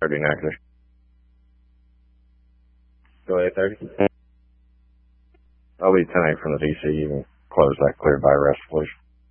30 negative. Go 830. I'll be 10-8 from the DC. You can close that cleared by arrest, please.